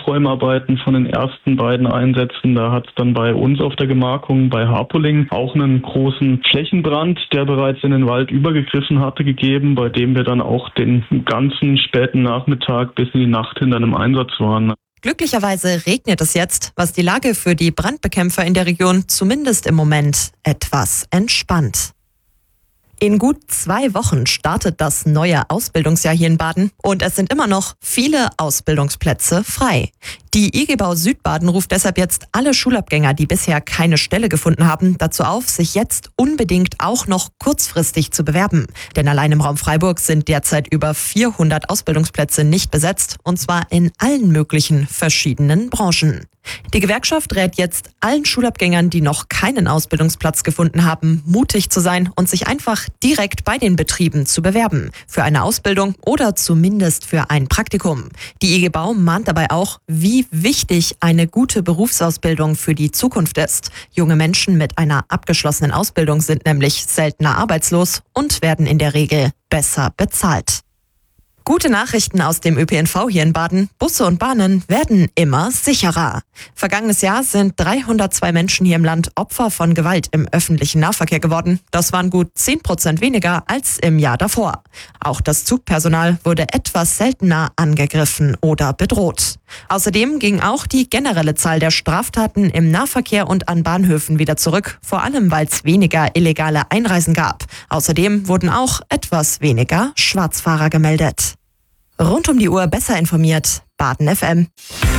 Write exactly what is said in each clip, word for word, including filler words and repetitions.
Aufräumarbeiten von den ersten beiden Einsätzen. Da hat es dann bei uns auf der Gemarkung bei Harpoling auch einen großen Flächenbrand, der bereits in den Wald übergegriffen hatte, gegeben, bei dem wir dann auch den ganzen späten Nachmittag bis in die Nacht hinter einem Einsatz waren. Glücklicherweise regnet es jetzt, was die Lage für die Brandbekämpfer in der Region zumindest im Moment etwas entspannt. In gut zwei Wochen startet das neue Ausbildungsjahr hier in Baden und es sind immer noch viele Ausbildungsplätze frei. Die I G Bau Südbaden ruft deshalb jetzt alle Schulabgänger, die bisher keine Stelle gefunden haben, dazu auf, sich jetzt unbedingt auch noch kurzfristig zu bewerben. Denn allein im Raum Freiburg sind derzeit über vierhundert Ausbildungsplätze nicht besetzt, und zwar in allen möglichen verschiedenen Branchen. Die Gewerkschaft rät jetzt allen Schulabgängern, die noch keinen Ausbildungsplatz gefunden haben, mutig zu sein und sich einfach direkt bei den Betrieben zu bewerben. Für eine Ausbildung oder zumindest für ein Praktikum. Die I G Bau mahnt dabei auch, wie wichtig eine gute Berufsausbildung für die Zukunft ist. Junge Menschen mit einer abgeschlossenen Ausbildung sind nämlich seltener arbeitslos und werden in der Regel besser bezahlt. Gute Nachrichten aus dem Ö P N V hier in Baden. Busse und Bahnen werden immer sicherer. Vergangenes Jahr sind dreihundertzwei Menschen hier im Land Opfer von Gewalt im öffentlichen Nahverkehr geworden. Das waren gut zehn Prozent weniger als im Jahr davor. Auch das Zugpersonal wurde etwas seltener angegriffen oder bedroht. Außerdem ging auch die generelle Zahl der Straftaten im Nahverkehr und an Bahnhöfen wieder zurück, vor allem weil es weniger illegale Einreisen gab. Außerdem wurden auch etwas weniger Schwarzfahrer gemeldet. Rund um die Uhr besser informiert, Baden F M.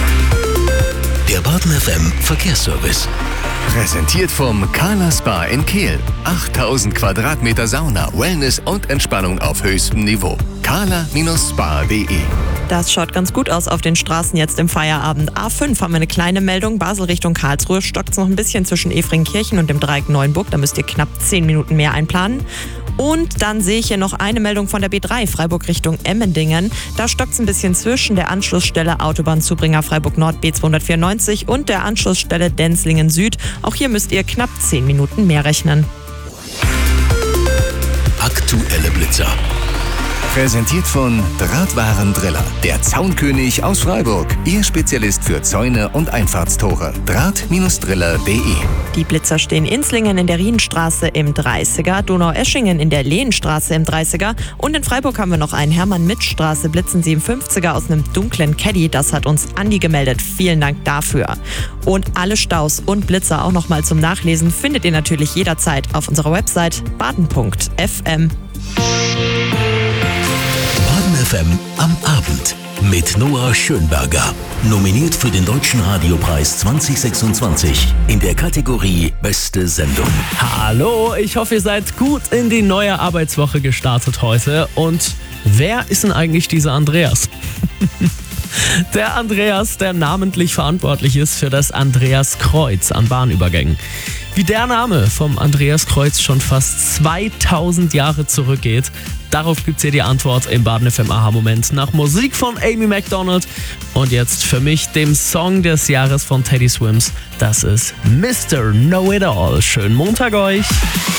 Der Baden F M Verkehrsservice. Präsentiert vom Carla Spa in Kehl. achttausend Quadratmeter Sauna, Wellness und Entspannung auf höchstem Niveau. carla Spa punkt de. Das schaut ganz gut aus auf den Straßen jetzt im Feierabend. A fünf haben wir eine kleine Meldung. Basel Richtung Karlsruhe stockt es noch ein bisschen zwischen Efringkirchen und dem Dreieck Neuenburg. Da müsst ihr knapp zehn Minuten mehr einplanen. Und dann sehe ich hier noch eine Meldung von der B drei, Freiburg Richtung Emmendingen. Da stockt es ein bisschen zwischen der Anschlussstelle Autobahnzubringer Freiburg Nord B zweihundertvierundneunzig und der Anschlussstelle Denzlingen Süd. Auch hier müsst ihr knapp zehn Minuten mehr rechnen. Aktuelle Blitzer. Präsentiert von Drahtwarendriller, der Zaunkönig aus Freiburg. Ihr Spezialist für Zäune und Einfahrtstore. Draht Driller punkt de. Die Blitzer stehen in Inslingen in der Rienstraße im dreißiger, Donaueschingen in der Lehenstraße im dreißiger und in Freiburg haben wir noch einen Hermann-Mitt-Straße, blitzen sie im fünfziger aus einem dunklen Caddy. Das hat uns Andi gemeldet. Vielen Dank dafür. Und alle Staus und Blitzer auch nochmal zum Nachlesen findet ihr natürlich jederzeit auf unserer Website baden punkt f m. F M am Abend mit Noah Schönberger. Nominiert für den Deutschen Radiopreis zwanzig sechsundzwanzig in der Kategorie Beste Sendung. Hallo, ich hoffe, ihr seid gut in die neue Arbeitswoche gestartet heute. Und wer ist denn eigentlich dieser Andreas? Der Andreas, der namentlich verantwortlich ist für das Andreaskreuz an Bahnübergängen. Wie der Name vom Andreaskreuz schon fast zweitausend Jahre zurückgeht, darauf gibt's hier die Antwort im Baden F M Aha-Moment nach Musik von Amy Macdonald. Und jetzt für mich dem Song des Jahres von Teddy Swims. Das ist Mister Know-It-All. Schönen Montag euch!